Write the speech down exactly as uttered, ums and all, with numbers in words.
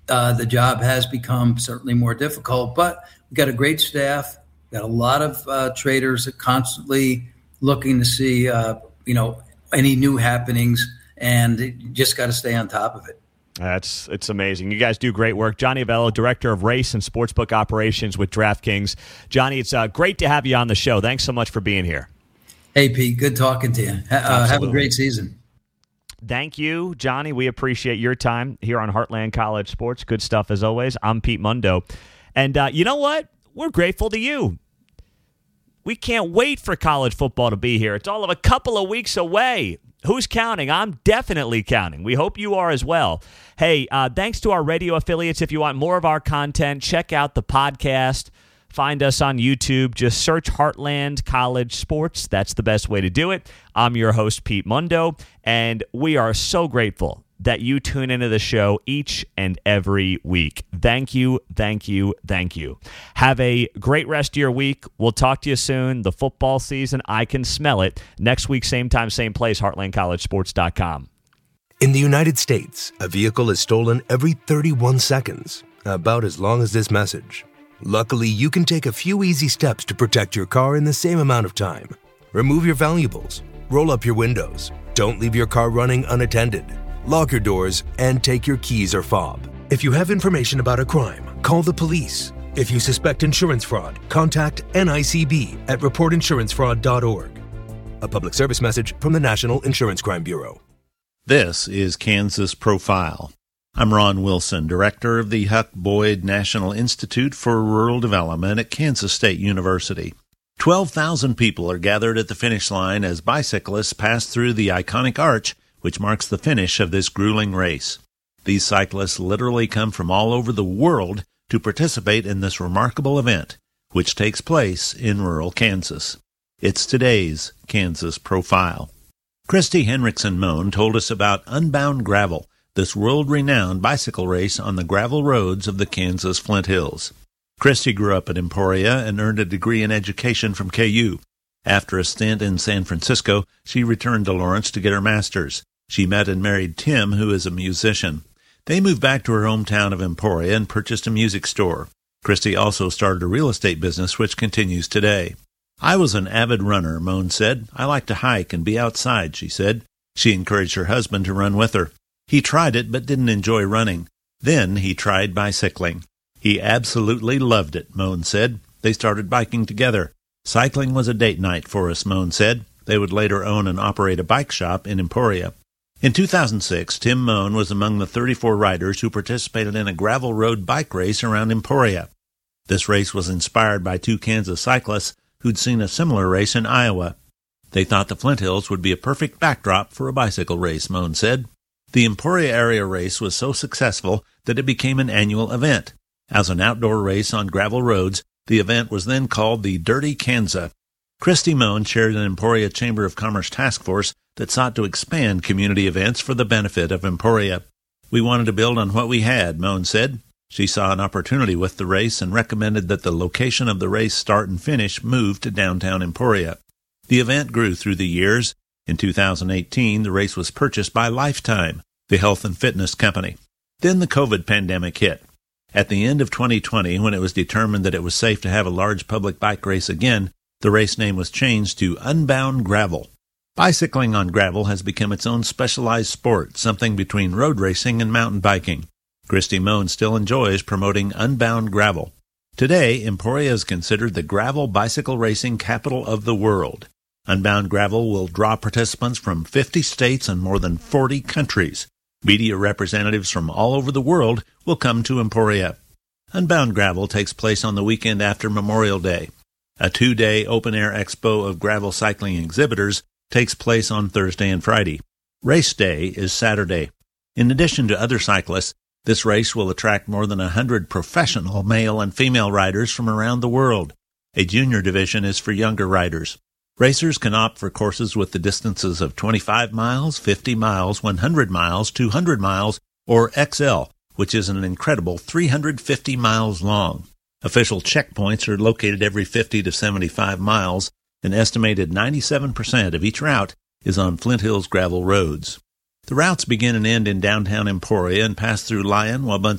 uh, the job has become certainly more difficult, but we've got a great staff, got a lot of uh, traders that constantly looking to see, uh, you know, any new happenings, and you just got to stay on top of it. That's it's amazing. You guys do great work. Johnny Avello, Director of Race and Sportsbook Operations with DraftKings. Johnny, it's uh, great to have you on the show. Thanks so much for being here. Hey, Pete, good talking to you. Uh, have a great season. Thank you, Johnny. We appreciate your time here on Heartland College Sports. Good stuff as always. I'm Pete Mundo. And uh, you know what? We're grateful to you. We can't wait for college football to be here. It's all of a couple of weeks away. Who's counting? I'm definitely counting. We hope you are as well. Hey, uh, thanks to our radio affiliates. If you want more of our content, check out the podcast. Find us on YouTube. Just search Heartland College Sports. That's the best way to do it. I'm your host, Pete Mundo, and we are so grateful that you tune into the show each and every week. Thank you, thank you, thank you. Have a great rest of your week. We'll talk to you soon. The football season, I can smell it. Next week, same time, same place, heartland college sports dot com. In the United States, a vehicle is stolen every thirty-one seconds, about as long as this message. Luckily, you can take a few easy steps to protect your car in the same amount of time. Remove your valuables, roll up your windows, don't leave your car running unattended, lock your doors, and take your keys or fob. If you have information about a crime, call the police. If you suspect insurance fraud, contact N I C B at report insurance fraud dot org. A public service message from the National Insurance Crime Bureau. This is Kansas Profile. I'm Ron Wilson, director of the Huck Boyd National Institute for Rural Development at Kansas State University. twelve thousand people are gathered at the finish line as bicyclists pass through the iconic arch, which marks the finish of this grueling race. These cyclists literally come from all over the world to participate in this remarkable event, which takes place in rural Kansas. It's today's Kansas Profile. Christy Henriksen-Mohn told us about Unbound Gravel, this world-renowned bicycle race on the gravel roads of the Kansas Flint Hills. Christy grew up at Emporia and earned a degree in education from K U. After a stint in San Francisco, she returned to Lawrence to get her master's. She met and married Tim, who is a musician. They moved back to her hometown of Emporia and purchased a music store. Christy also started a real estate business, which continues today. I was an avid runner, Mohn said. I like to hike and be outside, she said. She encouraged her husband to run with her. He tried it but didn't enjoy running. Then he tried bicycling. He absolutely loved it, Mohn said. They started biking together. Cycling was a date night for us, Mohn said. They would later own and operate a bike shop in Emporia. In two thousand six, Tim Mohn was among the thirty-four riders who participated in a gravel road bike race around Emporia. This race was inspired by two Kansas cyclists who'd seen a similar race in Iowa. They thought the Flint Hills would be a perfect backdrop for a bicycle race, Mohn said. The Emporia area race was so successful that it became an annual event. As an outdoor race on gravel roads, the event was then called the Dirty Kanza. Christy Mohn chaired an Emporia Chamber of Commerce task force that sought to expand community events for the benefit of Emporia. We wanted to build on what we had, Mohn said. She saw an opportunity with the race and recommended that the location of the race start and finish move to downtown Emporia. The event grew through the years. In two thousand eighteen, the race was purchased by Lifetime, the health and fitness company. Then the COVID pandemic hit. At the end of twenty twenty, when it was determined that it was safe to have a large public bike race again, the race name was changed to Unbound Gravel. Bicycling on gravel has become its own specialized sport, something between road racing and mountain biking. Christy Mohn still enjoys promoting Unbound Gravel. Today, Emporia is considered the gravel bicycle racing capital of the world. Unbound Gravel will draw participants from fifty states and more than forty countries. Media representatives from all over the world will come to Emporia. Unbound Gravel takes place on the weekend after Memorial Day. A two-day open-air expo of gravel cycling exhibitors takes place on Thursday and Friday. Race day is Saturday. In addition to other cyclists, this race will attract more than one hundred professional male and female riders from around the world. A junior division is for younger riders. Racers can opt for courses with the distances of twenty-five miles, fifty miles, one hundred miles, two hundred miles, or X L, which is an incredible three hundred fifty miles long. Official checkpoints are located every fifty to seventy-five miles. An estimated ninety-seven percent of each route is on Flint Hills gravel roads. The routes begin and end in downtown Emporia and pass through Lyon, Wabaunsee,